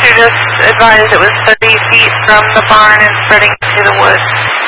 just advised it was 30 feet from the barn and spreading to the woods.